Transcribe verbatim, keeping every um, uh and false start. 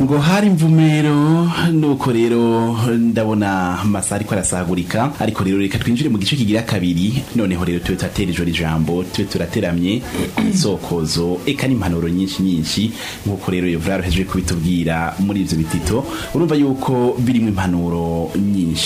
ngo hari imvumero nuko rero ndabona amasaha ariko arasagurika ariko rero reka twinjire mu gice kigira kabiri noneho rero tube turatera ijoro ijambo tube turateramye isokozo eka n'impanuro nyinshi nyinshi nkuko rero Yovraro hejeje kubitubwira muri ivyo bitito urumva yuko birimo impanuro nyinshi